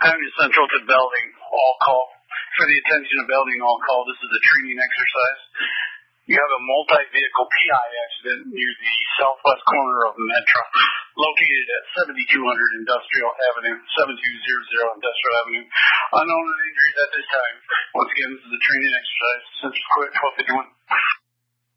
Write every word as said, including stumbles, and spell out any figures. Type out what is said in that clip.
County Central to Belding, all call. For the attention of Belding, all call. This is a training exercise. You have a multi-vehicle P I accident near the southwest corner of Metra, located at seventy-two hundred Industrial Avenue, seventy-two hundred Industrial Avenue. Unknown injuries at this time. Once again, this is a training exercise. Since quick, twelve fifty-one.